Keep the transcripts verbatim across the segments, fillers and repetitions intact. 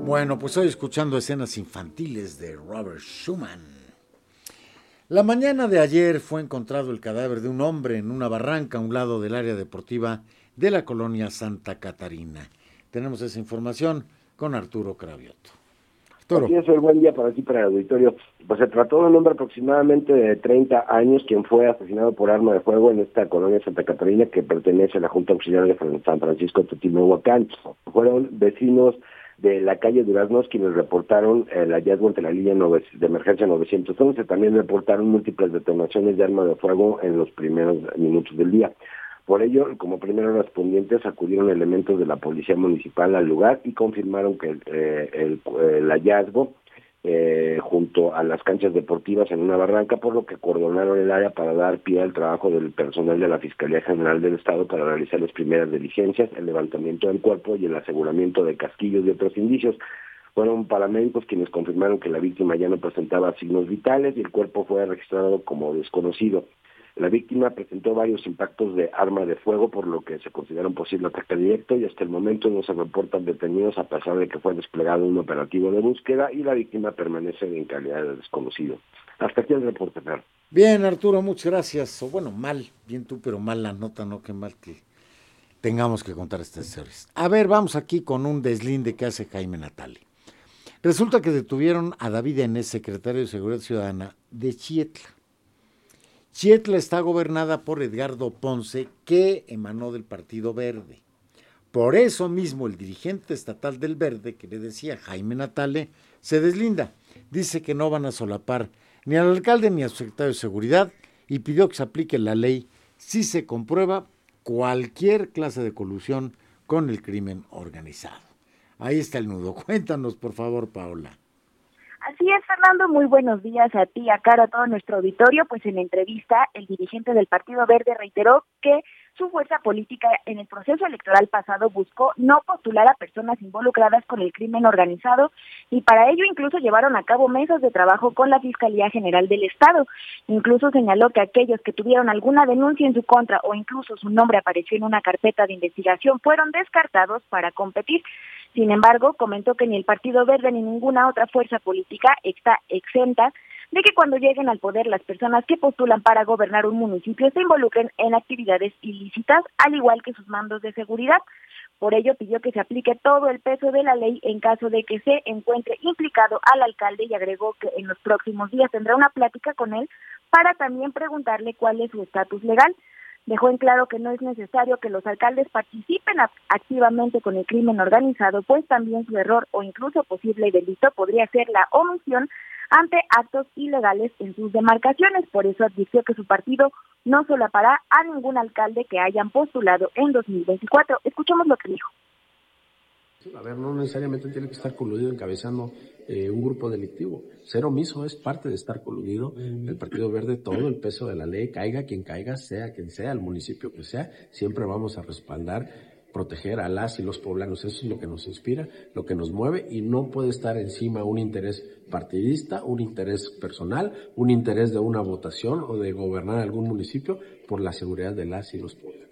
Bueno, pues hoy escuchando escenas infantiles de Robert Schumann. La mañana de ayer fue encontrado el cadáver de un hombre en una barranca a un lado del área deportiva de la colonia Santa Catarina. Tenemos esa información con Arturo Cravioto. Así es, el buen día para ti, para el auditorio. Pues se trató de un hombre aproximadamente de treinta años, quien fue asesinado por arma de fuego en esta colonia Santa Catarina, que pertenece a la Junta Auxiliar de San Francisco Teotihuacán. Fueron vecinos de la calle Duraznos quienes reportaron el hallazgo ante la línea de emergencia novecientos once. También reportaron múltiples detonaciones de arma de fuego en los primeros minutos del día. Por ello, como primeros respondientes, acudieron elementos de la Policía Municipal al lugar y confirmaron que eh, el, el hallazgo eh, junto a las canchas deportivas en una barranca, por lo que acordonaron el área para dar pie al trabajo del personal de la Fiscalía General del Estado para realizar las primeras diligencias, el levantamiento del cuerpo y el aseguramiento de casquillos y otros indicios. Fueron paramédicos quienes confirmaron que la víctima ya no presentaba signos vitales y el cuerpo fue registrado como desconocido. La víctima presentó varios impactos de arma de fuego, por lo que se considera un posible ataque directo, y hasta el momento no se reportan detenidos a pesar de que fue desplegado un operativo de búsqueda y la víctima permanece en calidad de desconocido. Hasta aquí el reporte, Fer. Bien, Arturo, muchas gracias. O bueno, mal, bien tú, pero mal la nota, no, qué mal que tengamos que contar estas historias. A ver, vamos aquí con un deslinde que hace Jaime Natale. Resulta que detuvieron a David N., secretario de Seguridad Ciudadana de Xietla. Xietla está gobernada por Edgardo Ponce, que emanó del Partido Verde. Por eso mismo el dirigente estatal del Verde, que le decía Jaime Natale, se deslinda. Dice que no van a solapar ni al alcalde ni a su secretario de Seguridad y pidió que se aplique la ley si se comprueba cualquier clase de colusión con el crimen organizado. Ahí está el nudo. Cuéntanos, por favor, Paola. Así es, Fernando, muy buenos días a ti, a Cara, a todo nuestro auditorio. Pues en entrevista, el dirigente del Partido Verde reiteró que su fuerza política en el proceso electoral pasado buscó no postular a personas involucradas con el crimen organizado y para ello incluso llevaron a cabo mesas de trabajo con la Fiscalía General del Estado. Incluso señaló que aquellos que tuvieron alguna denuncia en su contra o incluso su nombre apareció en una carpeta de investigación fueron descartados para competir. Sin embargo, comentó que ni el Partido Verde ni ninguna otra fuerza política está exenta de que cuando lleguen al poder las personas que postulan para gobernar un municipio se involucren en actividades ilícitas, al igual que sus mandos de seguridad. Por ello pidió que se aplique todo el peso de la ley en caso de que se encuentre implicado al alcalde y agregó que en los próximos días tendrá una plática con él para también preguntarle cuál es su estatus legal. Dejó en claro que no es necesario que los alcaldes participen activamente con el crimen organizado, pues también su error o incluso posible delito podría ser la omisión ante actos ilegales en sus demarcaciones. Por eso advirtió que su partido no solapará a ningún alcalde que hayan postulado en dos mil veinticuatro. Escuchemos lo que dijo. A ver, no necesariamente tiene que estar coludido encabezando eh, un grupo delictivo. Ser omiso es parte de estar coludido. El Partido Verde, todo el peso de la ley, caiga quien caiga, sea quien sea, el municipio que sea, siempre vamos a respaldar, proteger a las y los poblanos. Eso es lo que nos inspira, lo que nos mueve, y no puede estar encima un interés partidista, un interés personal, un interés de una votación o de gobernar algún municipio por la seguridad de las y los poblanos.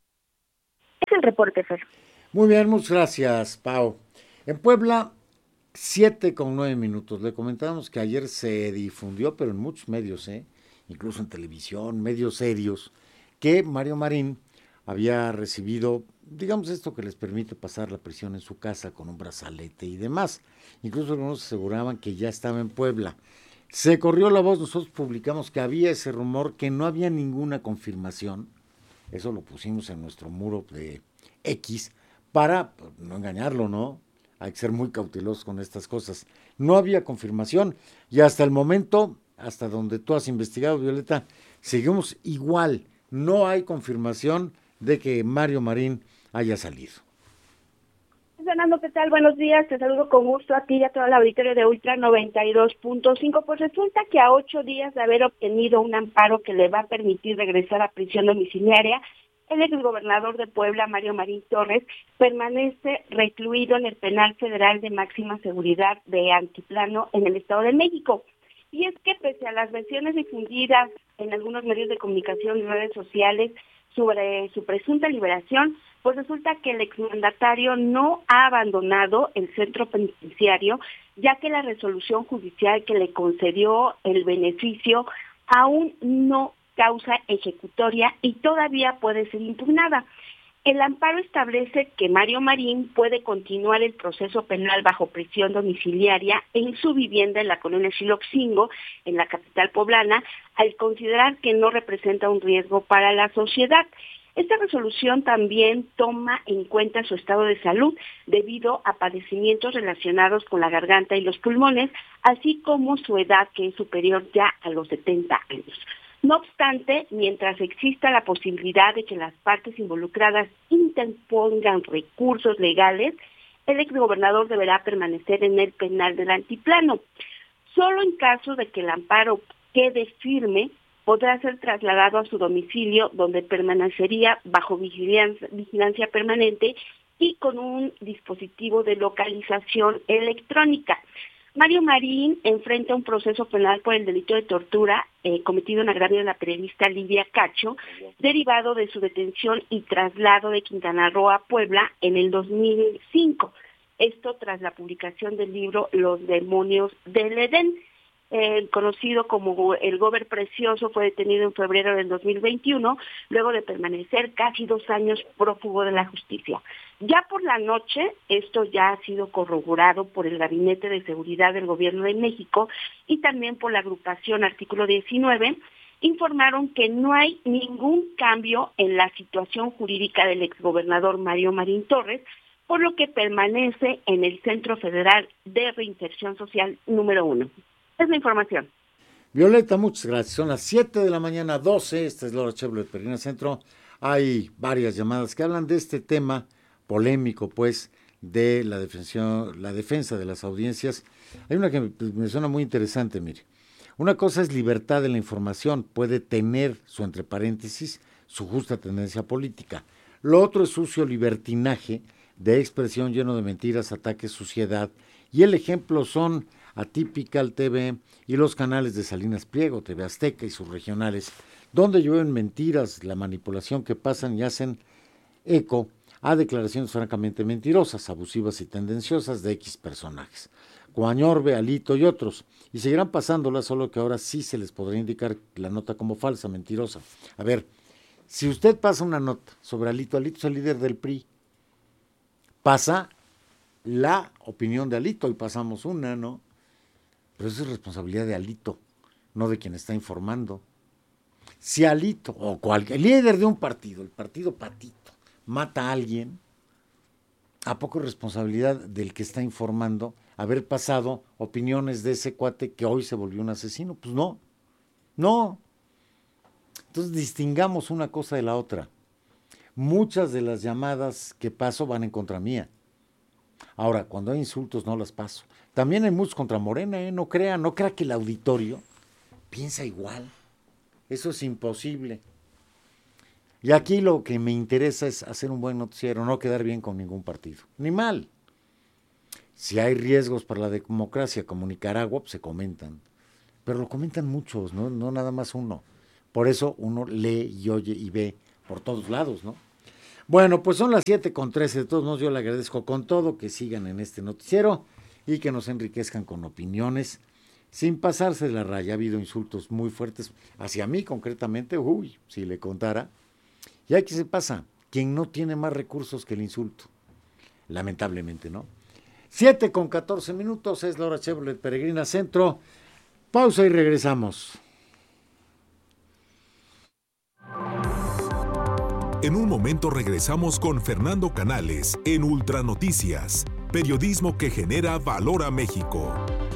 Es el reporte, Fer. Muy bien, muchas gracias, Pau. En Puebla, siete con nueve minutos. Le comentábamos que ayer se difundió, pero en muchos medios, ¿eh? Incluso en televisión, medios serios, que Mario Marín había recibido, digamos, esto que les permite pasar la prisión en su casa con un brazalete y demás. Incluso algunos aseguraban que ya estaba en Puebla. Se corrió la voz, nosotros publicamos que había ese rumor, que no había ninguna confirmación. Eso lo pusimos en nuestro muro de X, para no engañarlo, ¿no? Hay que ser muy cautelosos con estas cosas. No había confirmación y hasta el momento, hasta donde tú has investigado, Violeta, seguimos igual. No hay confirmación de que Mario Marín haya salido. Fernando, ¿qué tal? Buenos días, te saludo con gusto a ti y a toda la auditorio de Ultra noventa y dos punto cinco. Pues resulta que a ocho días de haber obtenido un amparo que le va a permitir regresar a prisión domiciliaria, el exgobernador de Puebla, Mario Marín Torres, permanece recluido en el penal federal de máxima seguridad de Altiplano en el Estado de México. Y es que pese a las versiones difundidas en algunos medios de comunicación y redes sociales sobre su presunta liberación, Pues resulta que el exmandatario no ha abandonado el centro penitenciario, ya que la resolución judicial que le concedió el beneficio aún no causa ejecutoria y todavía puede ser impugnada. El amparo establece que Mario Marín puede continuar el proceso penal bajo prisión domiciliaria en su vivienda en la colonia Xiloxingo, en la capital poblana, al considerar que no representa un riesgo para la sociedad. Esta resolución también toma en cuenta su estado de salud debido a padecimientos relacionados con la garganta y los pulmones, así como su edad, que es superior ya a los setenta años. No obstante, mientras exista la posibilidad de que las partes involucradas interpongan recursos legales, el exgobernador deberá permanecer en el penal del Altiplano. Solo en caso de que el amparo quede firme, podrá ser trasladado a su domicilio, donde permanecería bajo vigilancia, vigilancia permanente y con un dispositivo de localización electrónica. Mario Marín enfrenta un proceso penal por el delito de tortura eh, cometido en agravio de la periodista Lidia Cacho, derivado de su detención y traslado de Quintana Roo a Puebla en el dos mil cinco. Esto tras la publicación del libro Los demonios del Edén. El conocido como el Gober Precioso fue detenido en febrero del dos mil veintiuno, luego de permanecer casi dos años prófugo de la justicia. Ya por la noche, esto ya ha sido corroborado por el Gabinete de Seguridad del Gobierno de México y también por la agrupación Artículo diecinueve, informaron que no hay ningún cambio en la situación jurídica del exgobernador Mario Marín Torres, por lo que permanece en el Centro Federal de Reinserción Social número uno. Es la información. Violeta, muchas gracias. Son las siete de la mañana, doce. Esta es Laura Chevrolet Peregrina Centro. Hay varias llamadas que hablan de este tema polémico, pues, de la defensa, la defensa de las audiencias. Hay una que me, me suena muy interesante, mire. Una cosa es libertad de la información, puede tener, su entre paréntesis, su justa tendencia política. Lo otro es sucio libertinaje de expresión lleno de mentiras, ataques, suciedad. Y el ejemplo son Atypical T V y los canales de Salinas Pliego, T V Azteca y sus regionales, donde llueven mentiras, la manipulación que pasan y hacen eco a declaraciones francamente mentirosas, abusivas y tendenciosas de X personajes. Coañorbe, Alito y otros, y seguirán pasándolas, solo que ahora sí se les podrá indicar la nota como falsa, mentirosa. A ver, si usted pasa una nota sobre Alito, Alito es el líder del P R I, pasa la opinión de Alito, y pasamos una, ¿no? Pero eso es responsabilidad de Alito, no de quien está informando. Si Alito, o cualquier líder de un partido, el partido Patito, mata a alguien, ¿a poco es responsabilidad del que está informando haber pasado opiniones de ese cuate que hoy se volvió un asesino? Pues no, no. Entonces distingamos una cosa de la otra. Muchas de las llamadas que paso van en contra mía. Ahora, cuando hay insultos no las paso. También hay muchos contra Morena, ¿eh? No crea, no crea que el auditorio piensa igual. Eso es imposible. Y aquí lo que me interesa es hacer un buen noticiero, no quedar bien con ningún partido, ni mal. Si hay riesgos para la democracia, como Nicaragua, pues se comentan. Pero lo comentan muchos, ¿no? No nada más uno. Por eso uno lee y oye y ve por todos lados, ¿no? Bueno, pues son las siete con trece. De todos modos, yo le agradezco con todo que sigan en este noticiero y que nos enriquezcan con opiniones sin pasarse de la raya. Ha habido insultos muy fuertes hacia mí concretamente, uy, si le contara. ¿Y ahí qué se pasa? Quien no tiene más recursos que el insulto, lamentablemente, ¿no? siete con catorce minutos, es Laura Chevrolet Peregrina Centro. Pausa y regresamos. En un momento regresamos con Fernando Canales en Ultranoticias, periodismo que genera valor a México.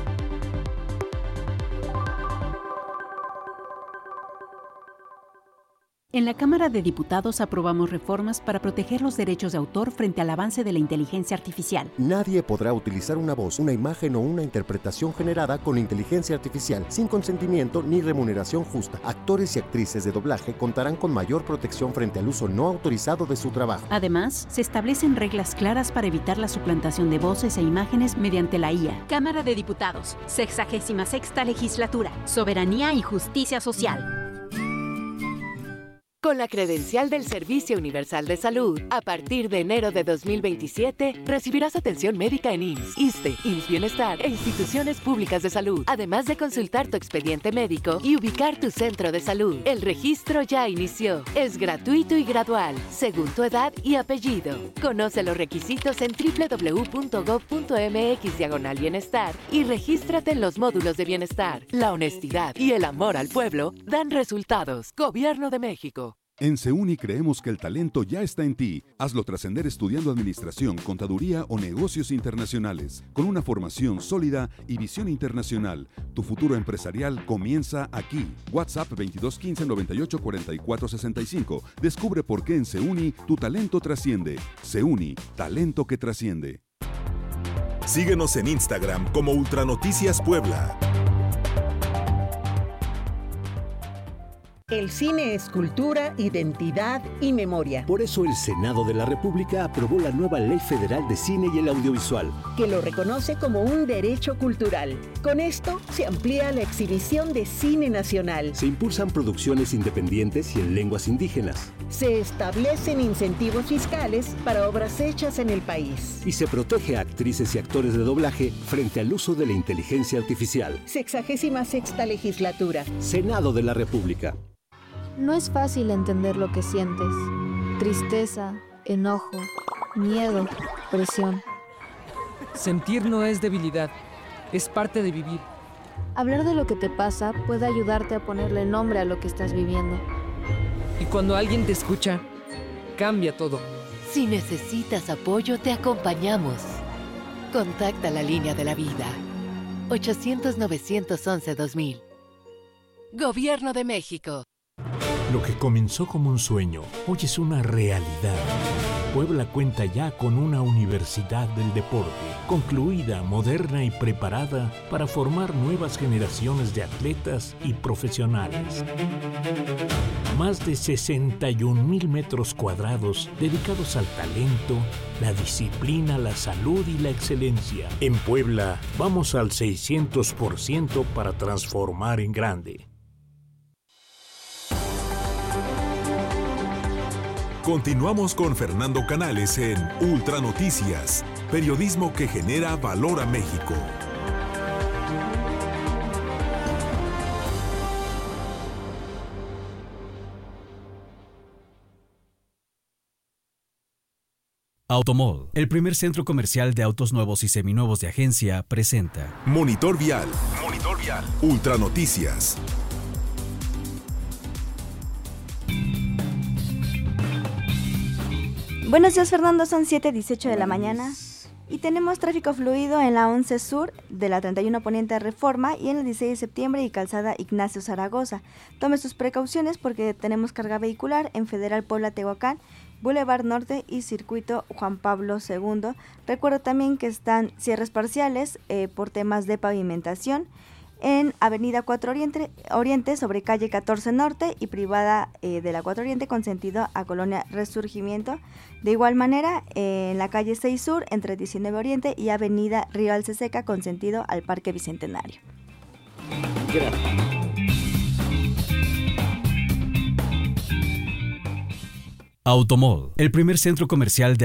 En la Cámara de Diputados aprobamos reformas para proteger los derechos de autor frente al avance de la inteligencia artificial. Nadie podrá utilizar una voz, una imagen o una interpretación generada con inteligencia artificial sin consentimiento ni remuneración justa. Actores y actrices de doblaje contarán con mayor protección frente al uso no autorizado de su trabajo. Además, se establecen reglas claras para evitar la suplantación de voces e imágenes mediante la I A. Cámara de Diputados, sexagésima sexta legislatura, soberanía y justicia social. Con la credencial del Servicio Universal de Salud, a partir de enero de dos mil veintisiete, recibirás atención médica en I M S S, ISSSTE, I M S S Bienestar e instituciones públicas de salud, además de consultar tu expediente médico y ubicar tu centro de salud. El registro ya inició. Es gratuito y gradual, según tu edad y apellido. Conoce los requisitos en doble u doble u doble u punto gob punto eme equis diagonal bienestar y regístrate en los módulos de bienestar. La honestidad y el amor al pueblo dan resultados. Gobierno de México. En CEUNI creemos que el talento ya está en ti. Hazlo trascender estudiando administración, contaduría o negocios internacionales. Con una formación sólida y visión internacional, tu futuro empresarial comienza aquí. WhatsApp veintidós quince noventa y ocho cuarenta y cuatro sesenta y cinco. Descubre por qué en CEUNI tu talento trasciende. CEUNI, talento que trasciende. Síguenos en Instagram como Ultranoticias Puebla. El cine es cultura, identidad y memoria. Por eso el Senado de la República aprobó la nueva Ley Federal de Cine y el Audiovisual, que lo reconoce como un derecho cultural. Con esto se amplía la exhibición de cine nacional. Se impulsan producciones independientes y en lenguas indígenas. Se establecen incentivos fiscales para obras hechas en el país. Y se protege a actrices y actores de doblaje frente al uso de la inteligencia artificial. Sexagésima sexta legislatura. Senado de la República. No es fácil entender lo que sientes. Tristeza, enojo, miedo, presión. Sentir no es debilidad, es parte de vivir. Hablar de lo que te pasa puede ayudarte a ponerle nombre a lo que estás viviendo. Y cuando alguien te escucha, cambia todo. Si necesitas apoyo, te acompañamos. Contacta la línea de la vida. ochocientos novecientos once dos mil. Gobierno de México. Lo que comenzó como un sueño, hoy es una realidad. Puebla cuenta ya con una universidad del deporte, concluida, moderna y preparada para formar nuevas generaciones de atletas y profesionales. Más de sesenta y un mil metros cuadrados dedicados al talento, la disciplina, la salud y la excelencia. En Puebla, vamos al seiscientos por ciento para transformar en grande. Continuamos con Fernando Canales en Ultranoticias, periodismo que genera valor a México. Automall, el primer centro comercial de autos nuevos y seminuevos de agencia, presenta Monitor Vial. Monitor Vial. Ultranoticias. Buenos días, Fernando, son siete dieciocho de la mañana y tenemos tráfico fluido en la once Sur de la treinta y uno Poniente Reforma y en el dieciséis de septiembre y calzada Ignacio Zaragoza. Tome sus precauciones porque tenemos carga vehicular en Federal Puebla Tehuacán, Boulevard Norte y Circuito Juan Pablo segundo. Recuerdo también que están cierres parciales eh, por temas de pavimentación en Avenida cuatro Oriente, Oriente sobre calle catorce Norte y privada eh, de la cuatro Oriente con sentido a Colonia Resurgimiento. De igual manera, eh, en la calle seis Sur entre diecinueve Oriente y Avenida Río Alceseca con sentido al Parque Bicentenario. Gracias. Automall, el primer centro comercial de